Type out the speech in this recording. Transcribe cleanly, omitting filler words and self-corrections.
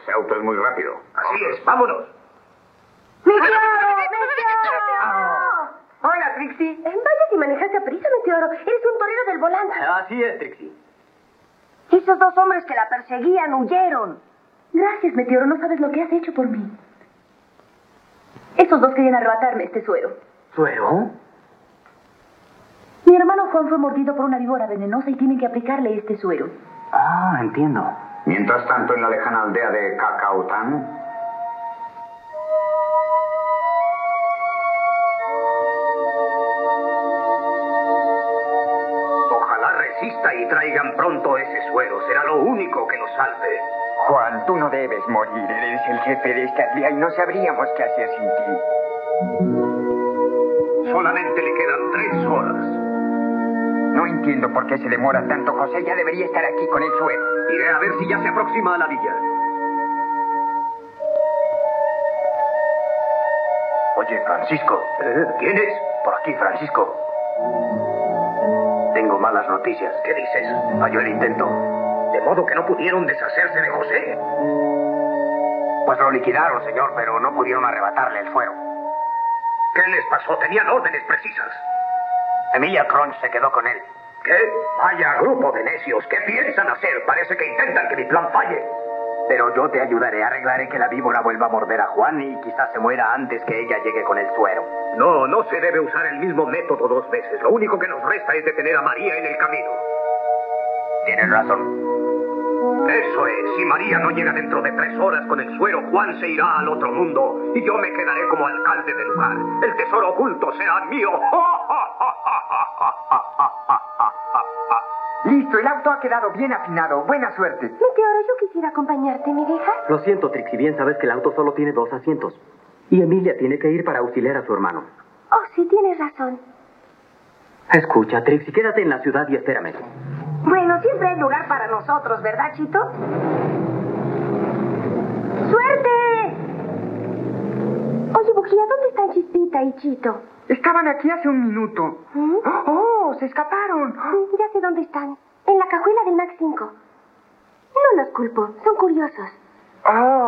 Ese auto es muy rápido. Así es, vámonos. ¡Meteoro! Hola, Trixie. Vaya si manejaste a prisa, Meteoro. Eres un torero del volante. Así es, Trixie. Esos dos hombres que la perseguían huyeron. Gracias, Meteoro. No sabes lo que has hecho por mí. Esos dos querían arrebatarme este suero. ¿Suero? Mi hermano Juan fue mordido por una víbora venenosa y tienen que aplicarle este suero. Ah, entiendo. Mientras tanto, en la lejana aldea de Cacaután... Ojalá resista y traigan pronto ese suero. Será lo único que nos salve. Juan, tú no debes morir. Eres el jefe de esta aldea y no sabríamos qué hacer sin ti. Solamente le quedan 3 horas. No entiendo por qué se demora tanto. José ya debería estar aquí con el suero. Iré a ver si ya se aproxima a la villa. Oye, Francisco. ¿Quién es? Por aquí, Francisco. Tengo malas noticias. ¿Qué dices? Falló el intento. ¿De modo que no pudieron deshacerse de José? Pues lo liquidaron, señor, pero no pudieron arrebatarle el suero. ¿Qué les pasó? Tenían órdenes precisas. Emilia Crunch se quedó con él. ¿Qué? Vaya grupo de necios. ¿Qué piensan hacer? Parece que intentan que mi plan falle. Pero yo te ayudaré. Arreglaré que la víbora vuelva a morder a Juan y quizás se muera antes que ella llegue con el suero. No se debe usar el mismo método 2 veces. Lo único que nos resta es detener a María en el camino. Tienes razón. Eso es. Si María no llega dentro de 3 horas con el suero, Juan se irá al otro mundo y yo me quedaré como alcalde del lugar. El tesoro oculto será mío. Listo, el auto ha quedado bien afinado. Buena suerte. Meteoro, yo quisiera acompañarte, ¿me dejas? Lo siento, Trixie. Bien sabes que el auto solo tiene 2 asientos. Y Emilia tiene que ir para auxiliar a su hermano. Oh, sí, tienes razón. Escucha, Trixie, quédate en la ciudad y espérame. Bueno, siempre hay lugar para nosotros, ¿verdad, Chito? ¡Suerte! Oye, Bujía, ¿dónde están Chispita y Chito? Estaban aquí hace un minuto. ¿Mm? ¡Oh, se escaparon! Ya sé dónde están. En la cajuela del Max 5. No los culpo, son curiosos. ¡Oh!